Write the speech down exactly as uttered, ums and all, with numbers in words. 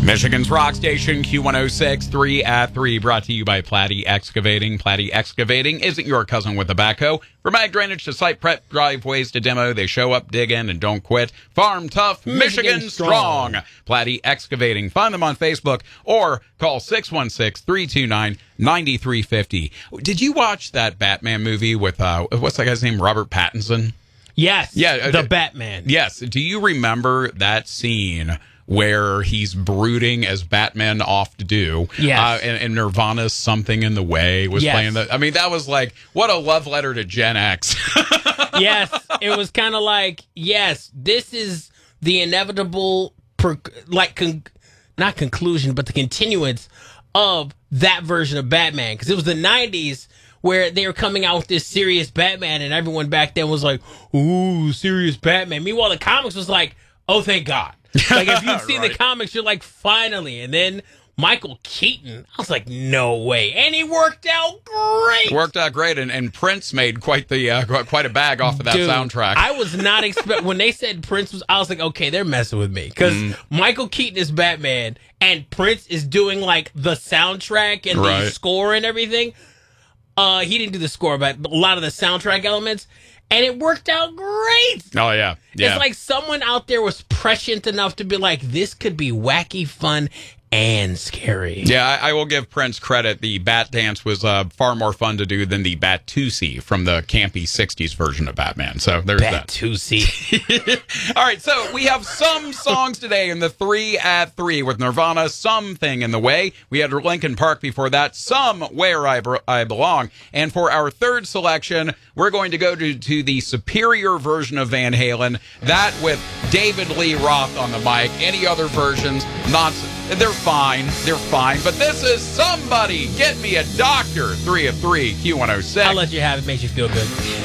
Michigan's rock station, Q one oh six, three at three, brought to you by Platy Excavating. Platy Excavating isn't your cousin with a backhoe. From ag drainage to site prep, driveways to demo, they show up, dig in, and don't quit. Farm tough, Michigan, Michigan strong. strong. Platy Excavating. Find them on Facebook or call six one six, three two nine, nine three five zero. Did you watch that Batman movie with, uh, what's that guy's name, Robert Pattinson? Yes, yeah, the uh, Batman. Yes. Do you remember that scene where he's brooding as Batman off to do? Yes. Uh, and, and Nirvana's Something in the Way was yes. playing that. I mean, that was like, what a love letter to Gen X. Yes. It was kind of like, yes, this is the inevitable, per, like, con, not conclusion, but the continuance of that version of Batman. Because it was the nineties where they were coming out with this serious Batman, and everyone back then was like, ooh, serious Batman. Meanwhile, the comics was like, oh, thank God. Like, if you'd seen right. the comics, you're like, finally. And then Michael Keaton, I was like, no way. And he worked out great. Worked out great. And, and Prince made quite the uh, quite a bag off of that Dude, soundtrack. I was not expecting, when they said Prince was, I was like, okay, they're messing with me. Because mm. Michael Keaton is Batman, and Prince is doing, like, the soundtrack and right. the score and everything. Uh, he didn't do the score, but a lot of the soundtrack elements. And it worked out great. Oh, yeah. yeah. It's like someone out there was prescient enough to be like, this could be wacky, fun, and scary. Yeah, I, I will give Prince credit. The Bat Dance was uh, far more fun to do than the Bat-Tusi from the campy sixties version of Batman. So there's Bat-Tusi. that. All right, so we have some songs today in the three at three with Nirvana, Something in the Way. We had Linkin Park before that, Somewhere I, Be- I Belong. And for our third selection, we're going to go to, to the superior version of Van Halen, that with David Lee Roth on the mic. Any other versions, not... They're fine. They're fine. But this is Somebody Get Me a Doctor. Three of three, Q one oh six. I'll let you have it. Makes you feel good.